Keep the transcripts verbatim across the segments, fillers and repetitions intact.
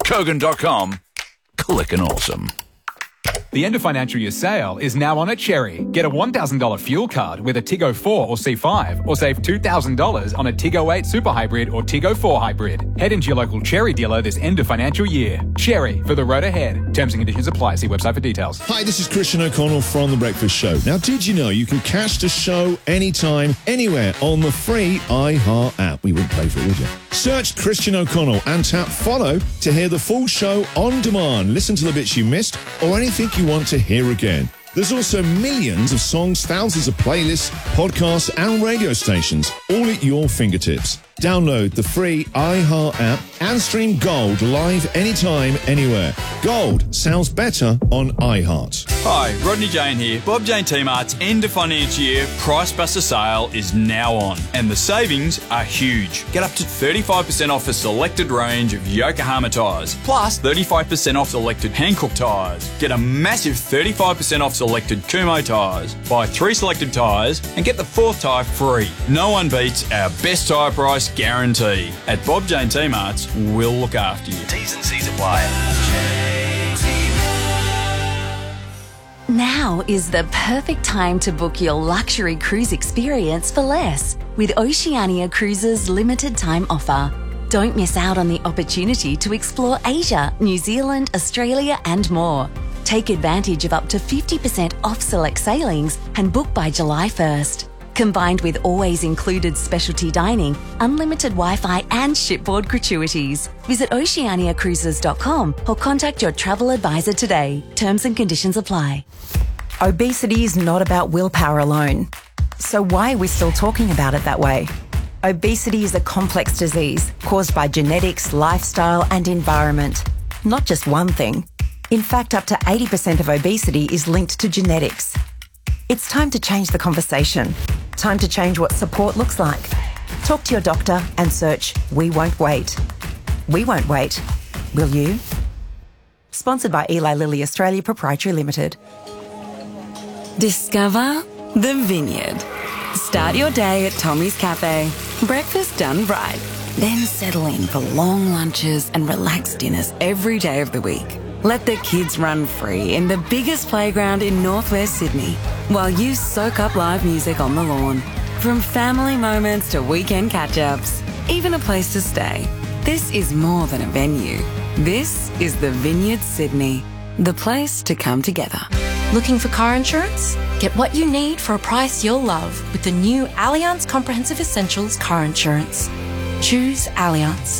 Kogan dot com. Clickin' awesome. The end of financial year sale is now on at Cherry. Get a one thousand dollars fuel card with a Tiggo four or C five, or save two thousand dollars on a Tiggo eight Super Hybrid or Tiggo four Hybrid. Head into your local Cherry dealer this end of financial year. Cherry, for the road ahead. Terms and conditions apply. See website for details. Hi, this is Christian O'Connell from The Breakfast Show. Now, did you know you can catch the show anytime, anywhere on the free iHeart app? We wouldn't pay for it, would you? Search Christian O'Connell and tap follow to hear the full show on demand. Listen to the bits you missed or anything you want to hear again. There's also millions of songs, thousands of playlists, podcasts and radio stations, all at your fingertips. Download the free iHeart app and stream Gold live anytime, anywhere. Gold sounds better on iHeart. Hi, Rodney Jane here. Bob Jane T-Mart's end of financial year Price Buster sale is now on, and the savings are huge. Get up to thirty-five percent off a selected range of Yokohama tyres, plus thirty-five percent off selected Hankook tyres. Get a massive thirty-five percent off selected Kumho tyres. Buy three selected tyres and get the fourth tyre free. No one beats our best tyre price guarantee. At Bob Jane T-Mart's, we'll look after you. T's and C's apply. Now is the perfect time to book your luxury cruise experience for less with Oceania Cruises' limited time offer. Don't miss out on the opportunity to explore Asia, New Zealand, Australia and more. Take advantage of up to fifty percent off select sailings and book by July first. Combined with always included specialty dining, unlimited Wi-Fi and shipboard gratuities. Visit oceania cruises dot com or contact your travel advisor today. Terms and conditions apply. Obesity is not about willpower alone. So why are we still talking about it that way? Obesity is a complex disease caused by genetics, lifestyle and environment. Not just one thing. In fact, up to eighty percent of obesity is linked to genetics. It's time to change the conversation. Time to change what support looks like. Talk to your doctor and search We Won't Wait. We won't wait. Will you? Sponsored by Eli Lilly Australia Proprietary Limited. Discover the Vineyard. Start your day at Tommy's Cafe. Breakfast done right. Then settle in for long lunches and relaxed dinners every day of the week. Let the kids run free in the biggest playground in northwest Sydney while you soak up live music on the lawn. From family moments to weekend catch-ups, even a place to stay. This is more than a venue. This is the Vineyard Sydney, the place to come together. Looking for car insurance? Get what you need for a price you'll love with the new Allianz Comprehensive Essentials car insurance. Choose Allianz.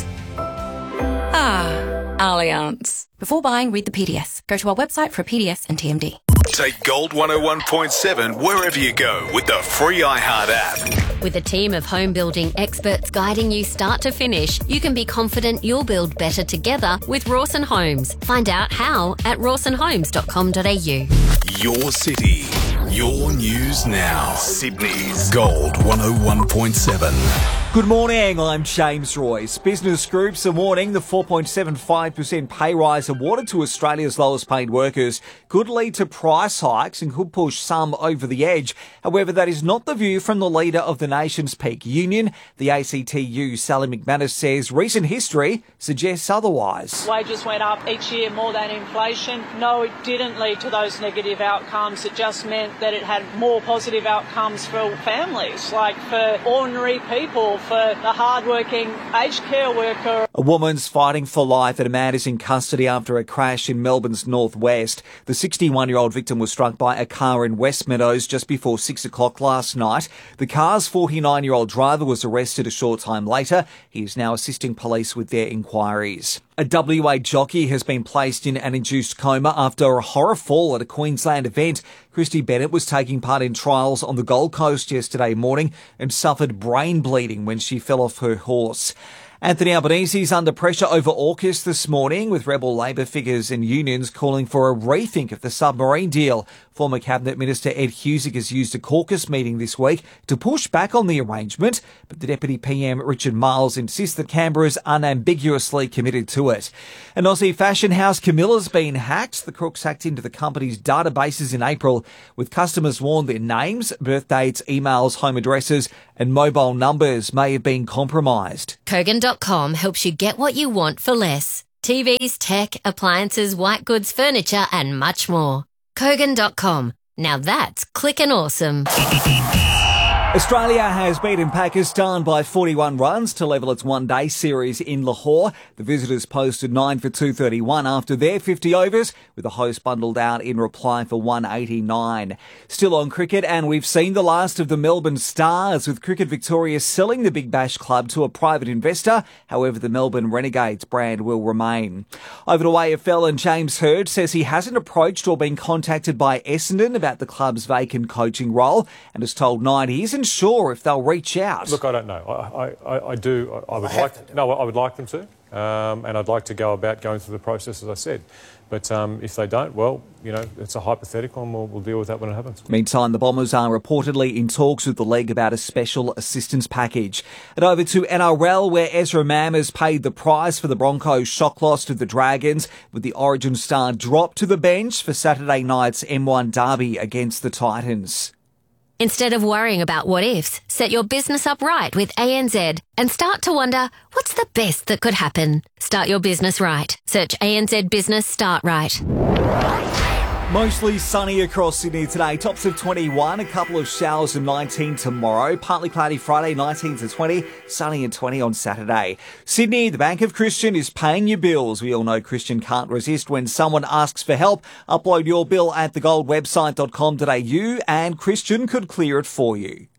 Ah, Allianz. Before buying, read the P D S. Go to our website for a P D S and T M D. Take Gold one oh one point seven wherever you go with the free iHeart app. With a team of home building experts guiding you start to finish, you can be confident you'll build better together with Rawson Homes. Find out how at rawson homes dot com dot a u. Your city, your news now. Sydney's Gold one oh one point seven. Good morning, I'm James Royce. Business groups are warning the four point seven five percent pay rise awarded to Australia's lowest paid workers could lead to price hikes and could push some over the edge. However, that is not the view from the leader of the nation's peak union. The A C T U, Sally McManus, says recent history suggests otherwise. Wages went up each year more than inflation. No, it didn't lead to those negative outcomes. It just meant that it had more positive outcomes for families, like for ordinary people, for the hard-working aged care worker. A woman's fighting for life and a man is in custody after a crash in Melbourne's northwest. The sixty-one-year-old victim was struck by a car in West Meadows just before six o'clock last night. The car's forty-nine-year-old driver was arrested a short time later. He is now assisting police with their inquiries. A W A jockey has been placed in an induced coma after a horror fall at a Queensland event. Christy Bennett was taking part in trials on the Gold Coast yesterday morning and suffered brain bleeding when she fell off her horse. Anthony Albanese is under pressure over AUKUS this morning, with Rebel Labor figures and unions calling for a rethink of the submarine deal. Former Cabinet Minister Ed Husic has used a caucus meeting this week to push back on the arrangement, but the Deputy P M Richard Marles insists that Canberra is unambiguously committed to it. An Aussie fashion house Camilla's been hacked. The crooks hacked into the company's databases in April, with customers warned their names, birth dates, emails, home addresses and mobile numbers may have been compromised. Kogan dot com helps you get what you want for less. T Vs, tech, appliances, white goods, furniture and much more. Kogan dot com. Now that's clickin' awesome. Australia has beaten Pakistan by forty-one runs to level its one-day series in Lahore. The visitors posted nine for two thirty-one after their fifty overs, with the host bundled out in reply for one eighty-nine. Still on cricket, and we've seen the last of the Melbourne Stars, with Cricket Victoria selling the Big Bash club to a private investor. However, the Melbourne Renegades brand will remain. Over to A F L, and James Hird says he hasn't approached or been contacted by Essendon about the club's vacant coaching role, and has told Nine he isn't sure if they'll reach out. Look, I don't know. I, I, I do. I, I would I like. To, no, I would like them to, um, and I'd like to go about going through the process, as I said. But um, if they don't, well, you know, it's a hypothetical, and we'll, we'll deal with that when it happens. Meantime, the Bombers are reportedly in talks with the league about a special assistance package. And over to N R L, where Ezra Mam has paid the price for the Broncos' shock loss to the Dragons, with the Origin star dropped to the bench for Saturday night's M one derby against the Titans. Instead of worrying about what ifs, set your business up right with A N Z and start to wonder, what's the best that could happen? Start your business right. Search A N Z Business Start Right. Mostly sunny across Sydney today. Tops of twenty-one, a couple of showers and nineteen tomorrow. Partly cloudy Friday, nineteen to twenty. Sunny and twenty on Saturday. Sydney, the Bank of Christian is paying your bills. We all know Christian can't resist when someone asks for help. Upload your bill at the gold website dot com dot a u and Christian could clear it for you.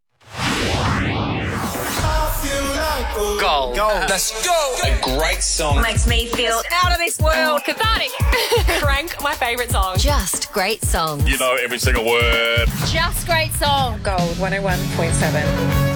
Gold. Gold. Let's go. A great song. Makes me feel out of this world. Cathartic. Crank, my favourite song. Just great songs. You know every single word. Just great song. Gold one oh one point seven.